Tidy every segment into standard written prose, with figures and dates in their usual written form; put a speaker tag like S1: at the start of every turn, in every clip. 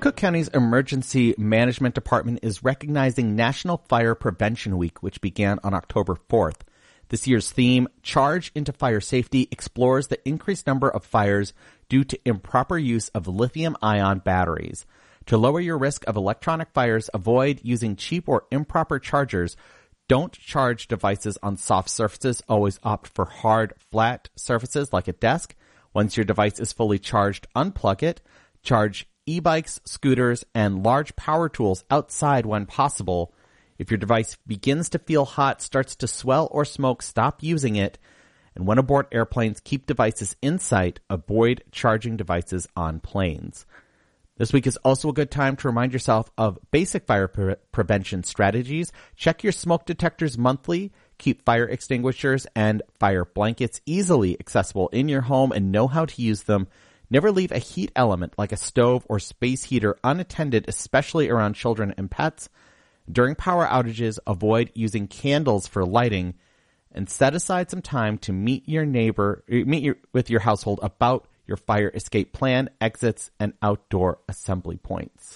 S1: Cook County's Emergency Management Department is recognizing National Fire Prevention Week, which began on October 4th. This year's theme, Charge into Fire Safety, explores the increased number of fires due to improper use of lithium-ion batteries. To lower your risk of electronic fires, avoid using cheap or improper chargers. Don't charge devices on soft surfaces. Always opt for hard, flat surfaces like a desk. Once your device is fully charged, unplug it. Charge e-bikes, scooters, and large power tools outside when possible. If your device begins to feel hot, starts to swell or smoke, stop using it. And when aboard airplanes, keep devices in sight. Avoid charging devices on planes. This week is also a good time to remind yourself of basic fire prevention strategies. Check your smoke detectors monthly. Keep fire extinguishers and fire blankets easily accessible in your home and know how to use them. Never leave a heat element like a stove or space heater unattended, especially around children and pets. During power outages, avoid using candles for lighting, and set aside some time to meet with your household about your fire escape plan, exits, and outdoor assembly points.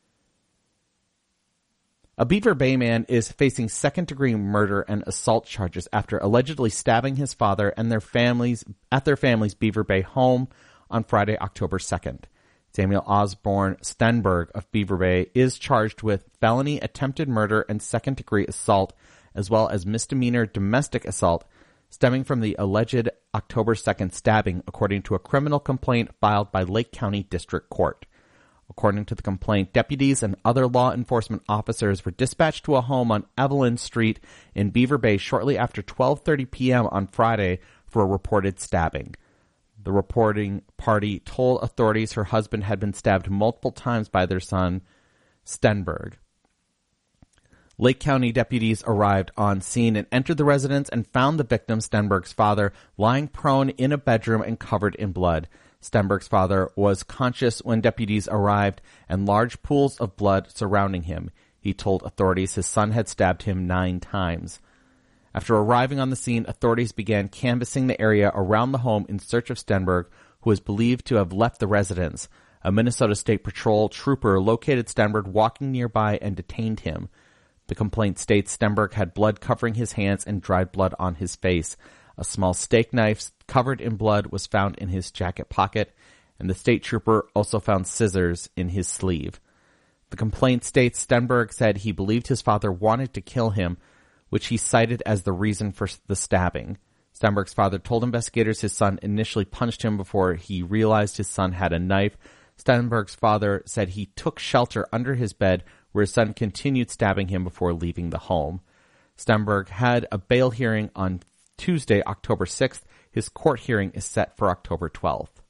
S1: A Beaver Bay man is facing second-degree murder and assault charges after allegedly stabbing his father and their family's Beaver Bay home on Friday, October 2nd. Samuel Osborne Stenberg of Beaver Bay is charged with felony attempted murder and second-degree assault, as well as misdemeanor domestic assault, stemming from the alleged October 2nd stabbing, according to a criminal complaint filed by Lake County District Court. According to the complaint, deputies and other law enforcement officers were dispatched to a home on Evelyn Street in Beaver Bay shortly after 12:30 p.m. on Friday for a reported stabbing. The reporting party told authorities her husband had been stabbed multiple times by their son, Stenberg. Lake County deputies arrived on scene and entered the residence and found the victim, Stenberg's father, lying prone in a bedroom and covered in blood. Stenberg's father was conscious when deputies arrived and large pools of blood surrounding him. He told authorities his son had stabbed him 9 times. After arriving on the scene, authorities began canvassing the area around the home in search of Stenberg, who is believed to have left the residence. A Minnesota State Patrol trooper located Stenberg walking nearby and detained him. The complaint states Stenberg had blood covering his hands and dried blood on his face. A small steak knife covered in blood was found in his jacket pocket, and the state trooper also found scissors in his sleeve. The complaint states Stenberg said he believed his father wanted to kill him, which he cited as the reason for the stabbing. Stenberg's father told investigators his son initially punched him before he realized his son had a knife. Stenberg's father said he took shelter under his bed, where his son continued stabbing him before leaving the home. Stenberg had a bail hearing on Tuesday, October 6th. His court hearing is set for October 12th.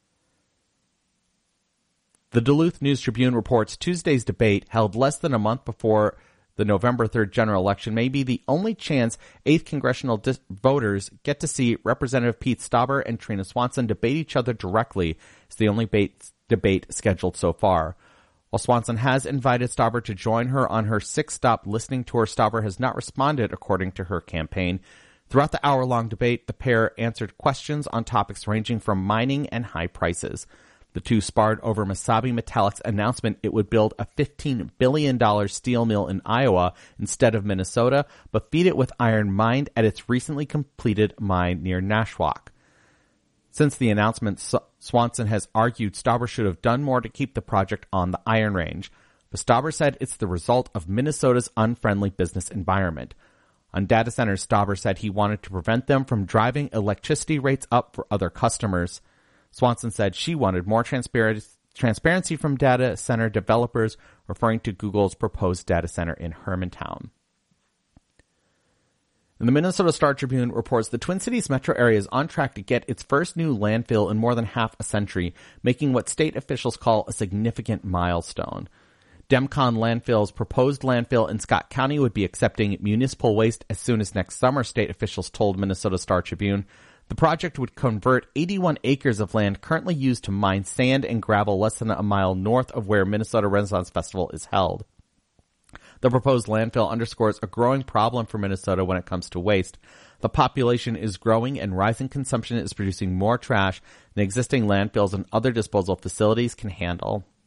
S1: The Duluth News-Tribune reports Tuesday's debate, held less than a month before the November 3rd general election, may be the only chance 8th congressional voters get to see Representative Pete Stauber and Trina Swanson debate each other directly. It's the only debate scheduled so far. While Swanson has invited Stauber to join her on her 6-stop listening tour, Stauber has not responded, according to her campaign. Throughout the hour-long debate, the pair answered questions on topics ranging from mining and high prices. The two sparred over Mesabi Metallic's announcement it would build a $15 billion steel mill in Iowa instead of Minnesota, but feed it with iron mined at its recently completed mine near Nashwauk. Since the announcement, Swanson has argued Stauber should have done more to keep the project on the Iron Range. But Stauber said it's the result of Minnesota's unfriendly business environment. On data centers, Stauber said he wanted to prevent them from driving electricity rates up for other customers. Swanson said she wanted more transparency from data center developers, referring to Google's proposed data center in Hermantown. And the Minnesota Star-Tribune reports the Twin Cities metro area is on track to get its first new landfill in more than half a century, making what state officials call a significant milestone. Demcon Landfill's proposed landfill in Scott County would be accepting municipal waste as soon as next summer, state officials told Minnesota Star-Tribune. The project would convert 81 acres of land currently used to mine sand and gravel less than a mile north of where Minnesota Renaissance Festival is held. The proposed landfill underscores a growing problem for Minnesota when it comes to waste. The population is growing and rising consumption is producing more trash than existing landfills and other disposal facilities can handle.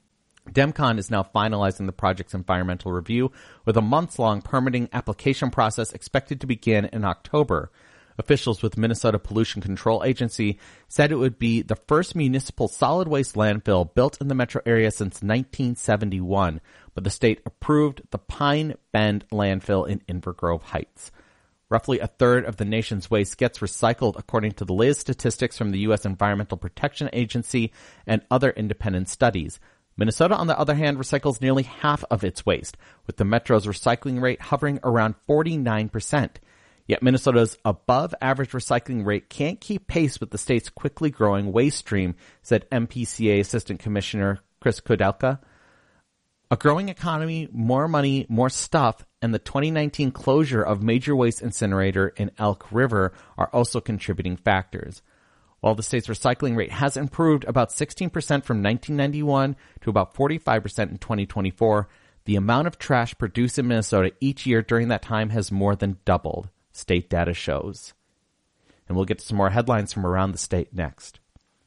S1: DEMCON is now finalizing the project's environmental review, with a months-long permitting application process expected to begin in October. Officials with Minnesota Pollution Control Agency said it would be the first municipal solid waste landfill built in the metro area since 1971, but the state approved the Pine Bend landfill in Inver Heights. Roughly a third of the nation's waste gets recycled, according to the latest statistics from the U.S. Environmental Protection Agency and other independent studies. Minnesota, on the other hand, recycles nearly half of its waste, with the metro's recycling rate hovering around 49%. Yet Minnesota's above-average recycling rate can't keep pace with the state's quickly growing waste stream, said MPCA Assistant Commissioner Chris Kudelka. A growing economy, more money, more stuff, and the 2019 closure of major waste incinerator in Elk River are also contributing factors. While the state's recycling rate has improved about 16% from 1991 to about 45% in 2024, the amount of trash produced in Minnesota each year during that time has more than doubled, state data shows. And we'll get to some more headlines from around the state next.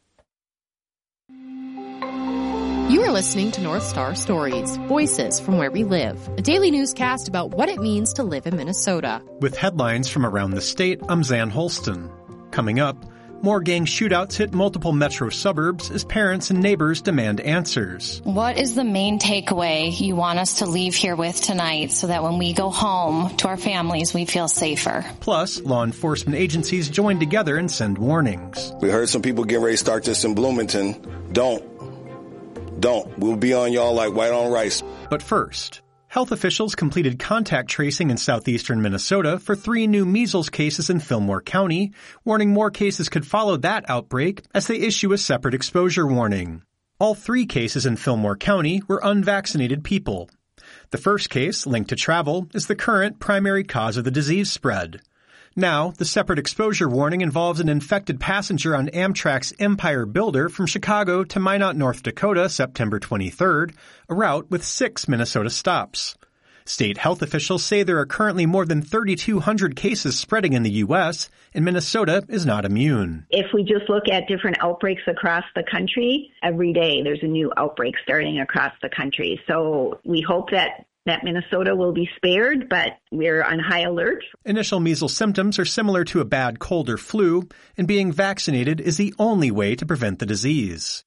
S2: You are listening to North Star Stories, Voices from Where We Live, a daily newscast about what it means to live in Minnesota.
S3: With headlines from around the state, I'm Zan Holston. Coming up, more gang shootouts hit multiple metro suburbs as parents and neighbors demand answers.
S4: What is the main takeaway you want us to leave here with tonight so that when we go home to our families, we feel safer?
S3: Plus, law enforcement agencies join together and send warnings.
S5: We heard some people getting ready to start this in Bloomington. Don't. We'll be on y'all like white on rice.
S3: But first, health officials completed contact tracing in southeastern Minnesota for 3 new measles cases in Fillmore County, warning more cases could follow that outbreak as they issue a separate exposure warning. All 3 cases in Fillmore County were unvaccinated people. The first case, linked to travel, is the current primary cause of the disease spread. Now, the separate exposure warning involves an infected passenger on Amtrak's Empire Builder from Chicago to Minot, North Dakota, September 23rd, a route with 6 Minnesota stops. State health officials say there are currently more than 3,200 cases spreading in the U.S., and Minnesota is not immune.
S6: If we just look at different outbreaks across the country, every day there's a new outbreak starting across the country. So we hope that Minnesota will be spared, but we're on high alert.
S3: Initial measles symptoms are similar to a bad cold or flu, and being vaccinated is the only way to prevent the disease.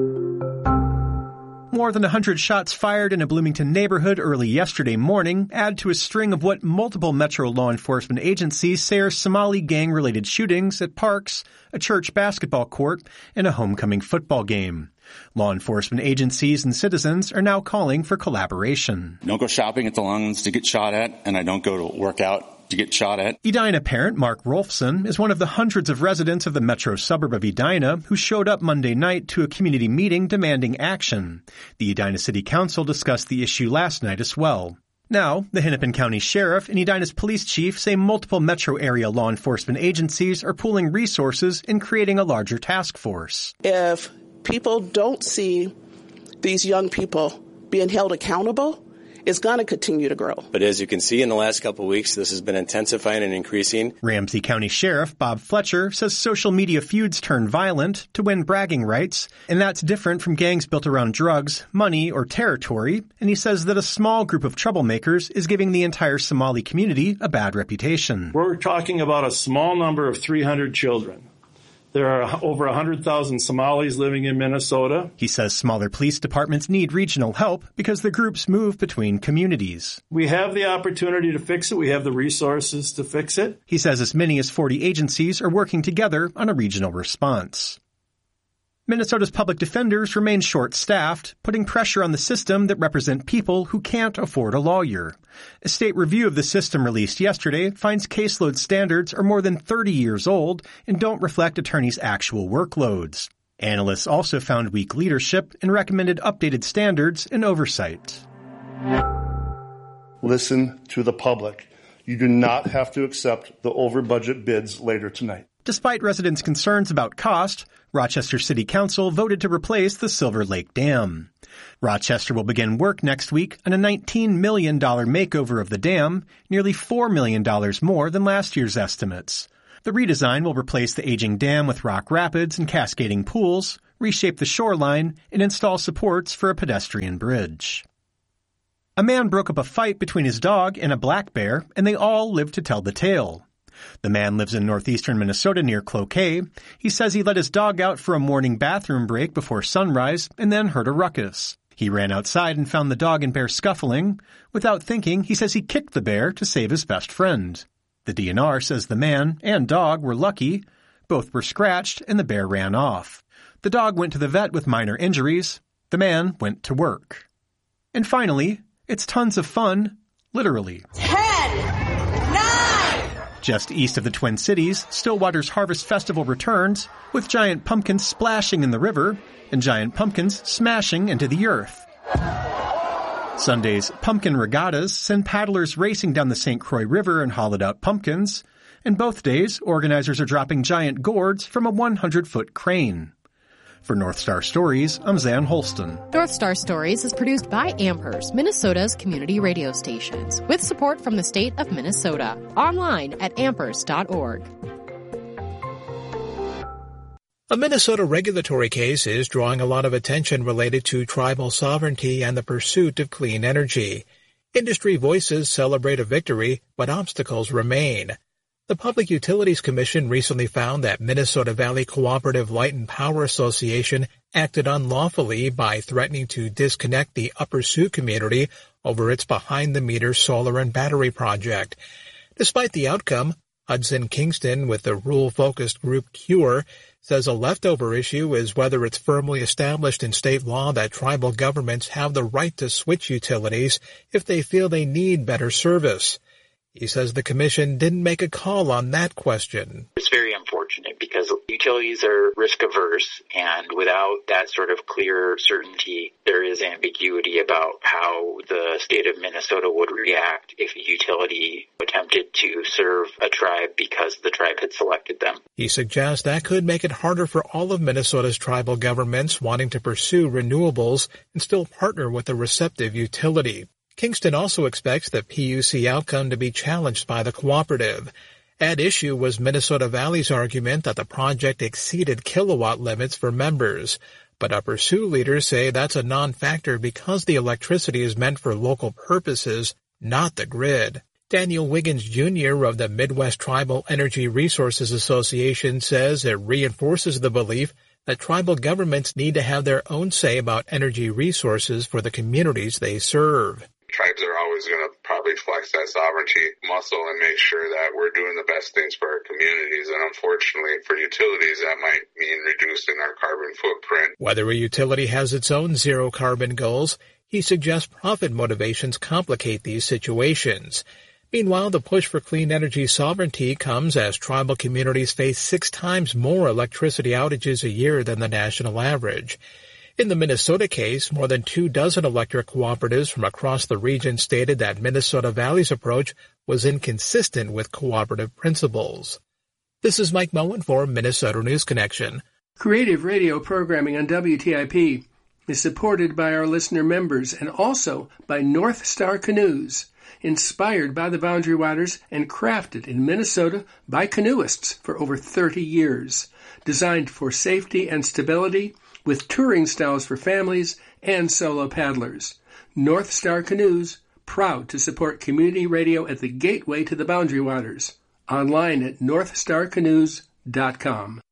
S3: More than 100 shots fired in a Bloomington neighborhood early yesterday morning add to a string of what multiple metro law enforcement agencies say are Somali gang-related shootings at parks, a church basketball court, and a homecoming football game. Law enforcement agencies and citizens are now calling for collaboration.
S7: Don't go shopping at the Longhorns to get shot at, and I don't go to work out to get shot at.
S3: Edina parent Mark Rolfson is one of the hundreds of residents of the metro suburb of Edina who showed up Monday night to a community meeting demanding action. The Edina City Council discussed the issue last night as well. Now, the Hennepin County Sheriff and Edina's police chief say multiple metro area law enforcement agencies are pooling resources and creating a larger task force.
S8: If people don't see these young people being held accountable, it's going to continue to grow.
S9: But as you can see, in the last couple of weeks, this has been intensifying and increasing.
S3: Ramsey County Sheriff Bob Fletcher says social media feuds turn violent to win bragging rights, and that's different from gangs built around drugs, money, or territory, and he says that a small group of troublemakers is giving the entire Somali community a bad reputation.
S10: We're talking about a small number of 300 children. There are over 100,000 Somalis living in Minnesota.
S3: He says smaller police departments need regional help because the groups move between communities.
S10: We have the opportunity to fix it. We have the resources to fix it.
S3: He says as many as 40 agencies are working together on a regional response. Minnesota's public defenders remain short-staffed, putting pressure on the system that represent people who can't afford a lawyer. A state review of the system released yesterday finds caseload standards are more than 30 years old and don't reflect attorneys' actual workloads. Analysts also found weak leadership and recommended updated standards and oversight.
S11: Listen to the public. You do not have to accept the over-budget bids later tonight.
S3: Despite residents' concerns about cost, Rochester City Council voted to replace the Silver Lake Dam. Rochester will begin work next week on a $19 million makeover of the dam, nearly $4 million more than last year's estimates. The redesign will replace the aging dam with rock rapids and cascading pools, reshape the shoreline, and install supports for a pedestrian bridge. A man broke up a fight between his dog and a black bear, and they all lived to tell the tale. The man lives in northeastern Minnesota near Cloquet. He says he let his dog out for a morning bathroom break before sunrise and then heard a ruckus. He ran outside and found the dog and bear scuffling. Without thinking, he says he kicked the bear to save his best friend. The DNR says the man and dog were lucky. Both were scratched and the bear ran off. The dog went to the vet with minor injuries. The man went to work. And finally, it's tons of fun, literally.
S12: 10, 9.
S3: Just east of the Twin Cities, Stillwater's Harvest Festival returns, with giant pumpkins splashing in the river and giant pumpkins smashing into the earth. Sunday's pumpkin regattas send paddlers racing down the St. Croix River in hollowed-out pumpkins, and both days, organizers are dropping giant gourds from a 100-foot crane. For North Star Stories, I'm Zan Holston.
S2: North Star Stories is produced by Amherst, Minnesota's community radio stations, with support from the state of Minnesota. Online at amherst.org.
S13: A Minnesota regulatory case is drawing a lot of attention related to tribal sovereignty and the pursuit of clean energy. Industry voices celebrate a victory, but obstacles remain. The Public Utilities Commission recently found that Minnesota Valley Cooperative Light and Power Association acted unlawfully by threatening to disconnect the Upper Sioux community over its behind-the-meter solar and battery project. Despite the outcome, Hudson Kingston with the rural-focused group CURE says a leftover issue is whether it's firmly established in state law that tribal governments have the right to switch utilities if they feel they need better service. He says the commission didn't make a call on that question.
S14: It's very unfortunate because utilities are risk averse, and without that sort of clear certainty, there is ambiguity about how the state of Minnesota would react if a utility attempted to serve a tribe because the tribe had selected them.
S13: He suggests that could make it harder for all of Minnesota's tribal governments wanting to pursue renewables and still partner with a receptive utility. Kingston also expects the PUC outcome to be challenged by the cooperative. At issue was Minnesota Valley's argument that the project exceeded kilowatt limits for members. But Upper Sioux leaders say that's a non-factor because the electricity is meant for local purposes, not the grid. Daniel Wiggins Jr. of the Midwest Tribal Energy Resources Association says it reinforces the belief that tribal governments need to have their own say about energy resources for the communities they serve.
S15: Tribes are always going to probably flex that sovereignty muscle and make sure that we're doing the best things for our communities. And unfortunately, for utilities, that might mean reducing our carbon footprint.
S13: Whether a utility has its own zero carbon goals, he suggests profit motivations complicate these situations. Meanwhile, the push for clean energy sovereignty comes as tribal communities face 6 times more electricity outages a year than the national average. In the Minnesota case, more than 24 electric cooperatives from across the region stated that Minnesota Valley's approach was inconsistent with cooperative principles. This is Mike Moen for Minnesota News Connection.
S16: Creative radio programming on WTIP is supported by our listener members and also by North Star Canoes, inspired by the Boundary Waters and crafted in Minnesota by canoeists for over 30 years, designed for safety and stability, with touring styles for families and solo paddlers. North Star Canoes, proud to support community radio at the gateway to the Boundary Waters. Online at northstarcanoes.com.